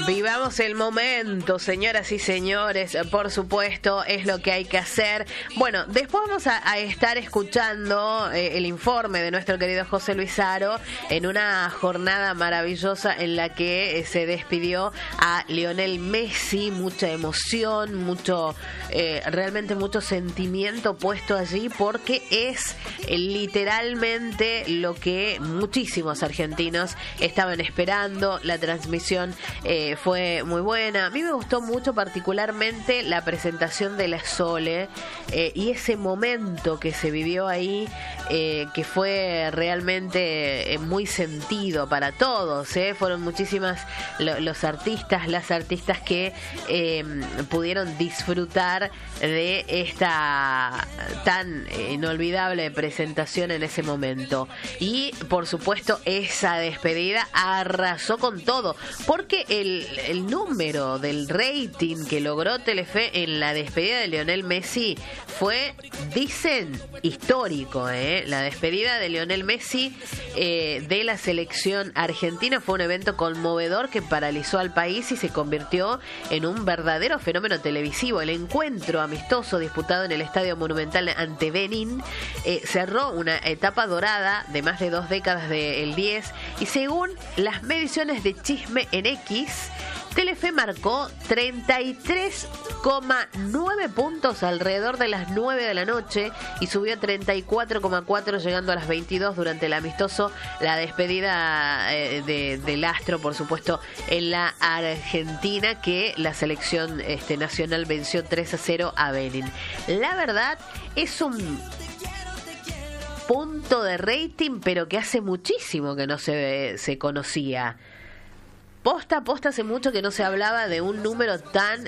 Vivamos el momento, señoras y señores, por supuesto, es lo que hay que hacer. Bueno, después vamos a estar escuchando el informe de nuestro querido José Luis Aro en una jornada maravillosa en la que se despidió a Lionel Messi, mucha emoción, realmente mucho sentimiento puesto allí, porque es literalmente lo que muchísimos argentinos estaban esperando. La transmisión fue muy buena. A mí me gustó mucho particularmente la presentación de la Sole y ese momento que se vivió ahí, que fue realmente muy sentido para todos. Fueron muchísimas las artistas que pudieron disfrutar de esta tan inolvidable presentación en ese momento. Y por supuesto esa despedida arrasó con todo, porque el número del rating que logró Telefe en la despedida de Lionel Messi fue, dicen, histórico. La despedida de Lionel Messi de la selección argentina fue un evento conmovedor que paralizó al país y se convirtió en un verdadero fenómeno televisivo. El encuentro amistoso disputado en el Estadio Monumental ante Benín cerró una etapa dorada de más de 2 décadas del 10, y según las mediciones de Chisme en X, Telefe marcó 33,9 puntos alrededor de las 9 de la noche y subió a 34,4 llegando a las 22 durante el amistoso, la despedida del astro, por supuesto, en la Argentina, que la selección nacional venció 3-0 a Benin. La verdad es un punto de rating, pero que hace muchísimo que no se conocía. Posta hace mucho que no se hablaba de un número tan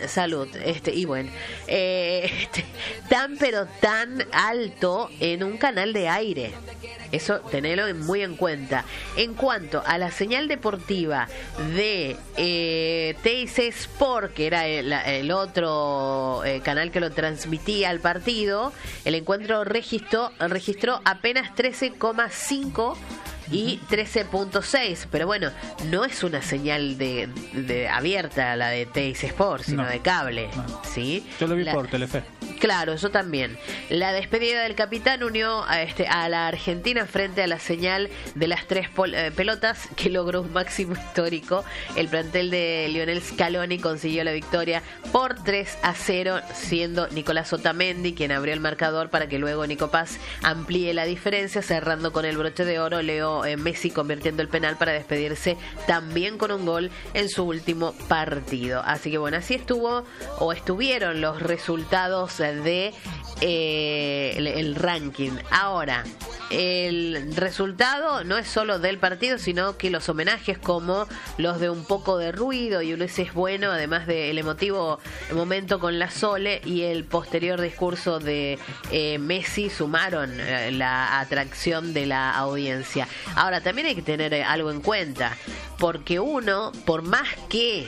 tan alto en un canal de aire. Eso tenelo muy en cuenta. En cuanto a la señal deportiva de TIC Sport, que era el otro canal que lo transmitía al partido, el encuentro registró apenas 13,5 y 13.6, pero bueno, no es una señal de abierta la de TIC Sport, sino de cable, ¿sí? Yo lo vi por Telefe. Claro, yo también. La despedida del capitán unió a la Argentina frente a la señal de las 3 pelotas, que logró un máximo histórico. El plantel de Lionel Scaloni consiguió la victoria por 3-0, siendo Nicolás Otamendi quien abrió el marcador para que luego Nico Paz amplíe la diferencia, cerrando con el broche de oro. Leo Messi convirtiendo el penal para despedirse también con un gol en su último partido. Así que bueno, así estuvieron los resultados de el ranking. Ahora, el resultado no es solo del partido, sino que los homenajes, como los de Un poco de ruido y Ulises Bueno, además del emotivo momento con la Sole y el posterior discurso de Messi, sumaron la atracción de la audiencia. Ahora, también hay que tener algo en cuenta, porque uno, por más que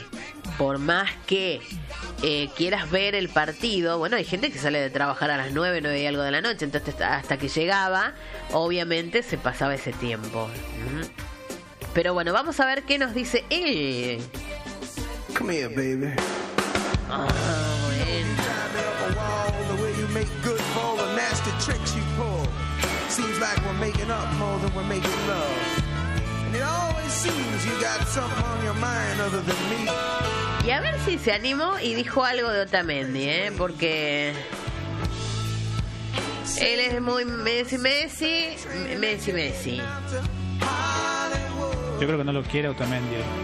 quieras ver el partido, bueno, hay gente que sale de trabajar a las 9 y algo de la noche, entonces hasta que llegaba, obviamente se pasaba ese tiempo. Pero bueno, vamos a ver qué nos dice él. Come here, baby. Seems like we're making up more than we're making love. And it always seems you got something on your mind other than me. Y a ver si se animó y dijo algo de Otamendi, porque él es muy Messi. Yo creo que no lo quiere Otamendi.